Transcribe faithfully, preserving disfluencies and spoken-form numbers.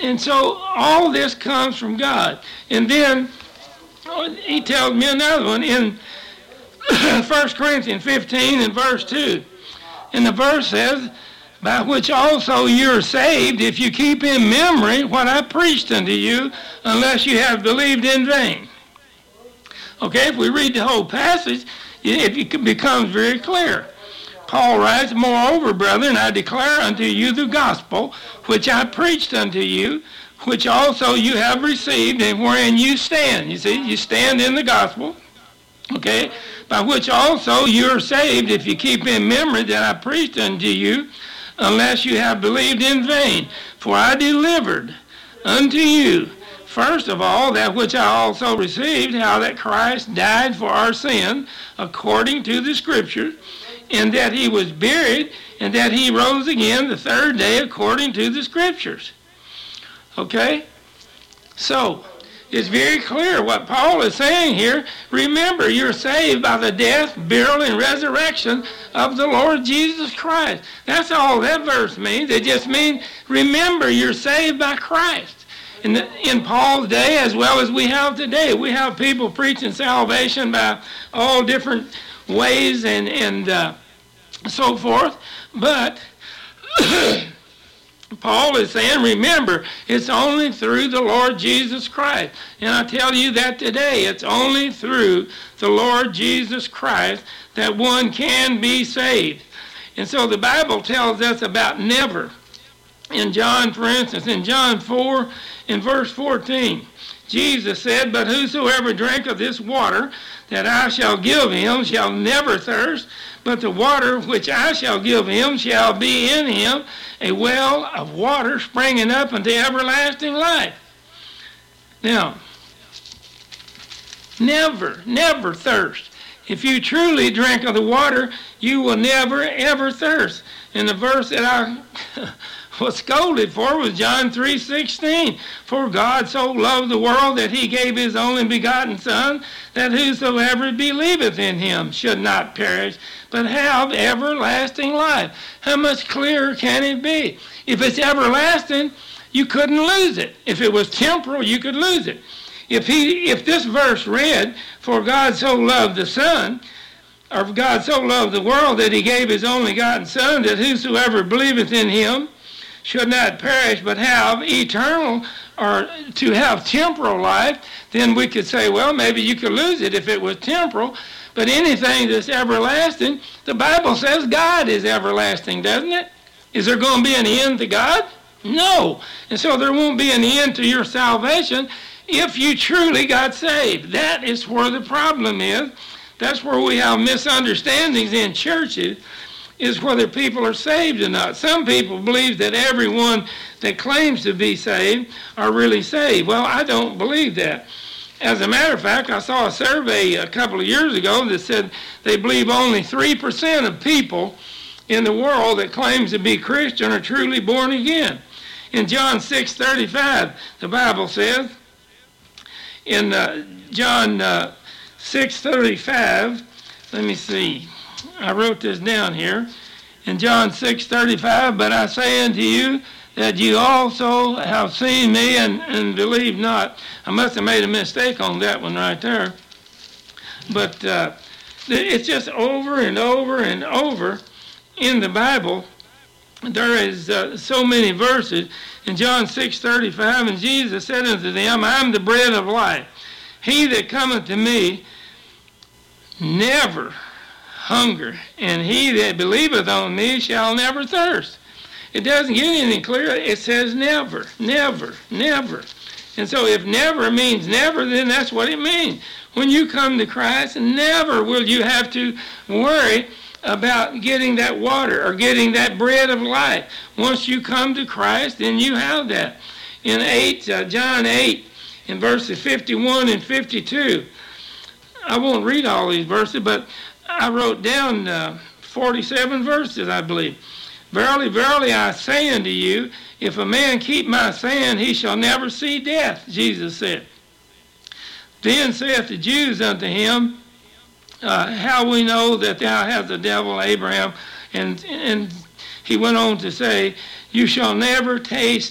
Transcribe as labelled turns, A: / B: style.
A: And so all this comes from God. And then he tells me another one in First Corinthians fifteen and verse two. And the verse says, by which also you're saved, if you keep in memory what I preached unto you, unless you have believed in vain. Okay, if we read the whole passage, it becomes very clear. Paul writes, moreover, brethren, I declare unto you the gospel, which I preached unto you, which also you have received, and wherein you stand. You see, you stand in the gospel, okay, by which also you are saved, if you keep in memory that I preached unto you, unless you have believed in vain. For I delivered unto you, first of all, that which I also received, how that Christ died for our sin, according to the Scriptures, and that he was buried, and that he rose again the third day, according to the Scriptures. Okay? So, it's very clear what Paul is saying here. Remember, you're saved by the death, burial, and resurrection of the Lord Jesus Christ. That's all that verse means. It just means, remember, you're saved by Christ. In, the, in Paul's day, as well as we have today, we have people preaching salvation by all different ways and, and uh, so forth. But Paul is saying, remember, it's only through the Lord Jesus Christ. And I tell you that today, it's only through the Lord Jesus Christ that one can be saved. And so the Bible tells us about never. In John, for instance, in John four, in verse fourteen, Jesus said, but whosoever drinketh this water that I shall give him shall never thirst, but the water which I shall give him shall be in him a well of water springing up unto everlasting life. Now, never, never thirst. If you truly drink of the water, you will never, ever thirst. And the verse that I was scolded for was John three sixteen. For God so loved the world that he gave his only begotten Son, that whosoever believeth in him should not perish, but have everlasting life. How much clearer can it be? If it's everlasting, you couldn't lose it. If it was temporal, you could lose it. If he, if this verse read, for God so loved the Son, or God so loved the world that he gave his only begotten Son, that whosoever believeth in him should not perish, but have eternal, or to have temporal life, then we could say, well, maybe you could lose it if it was temporal. But anything that's everlasting, the Bible says God is everlasting, doesn't it? Is there going to be an end to God? No. And so there won't be an end to your salvation if you truly got saved. That is where the problem is. That's where we have misunderstandings in churches, is whether people are saved or not. Some people believe that everyone that claims to be saved are really saved. Well, I don't believe that. As a matter of fact, I saw a survey a couple of years ago that said they believe only three percent of people in the world that claims to be Christian are truly born again. In John six thirty-five, the Bible says, in uh, John uh, six thirty-five, let me see, I wrote this down here. In John six thirty-five, but I say unto you that you also have seen me and, and believe not. I must have made a mistake on that one right there. But uh, it's just over and over and over in the Bible. There is uh, so many verses. In John six thirty-five, and Jesus said unto them, I am the bread of life. He that cometh to me never hunger, and he that believeth on me shall never thirst. It doesn't get any clearer. It says never, never, never. And so if never means never, then that's what it means. When you come to Christ, never will you have to worry about getting that water or getting that bread of life. Once you come to Christ, then you have that. In eight, uh, John eight, in verses fifty-one and fifty-two, I won't read all these verses, but I wrote down uh, forty-seven verses, I believe. Verily, verily, I say unto you, if a man keep my saying, he shall never see death, Jesus said. Then saith the Jews unto him, uh, how we know that thou hast the devil, Abraham? And, and he went on to say, you shall never taste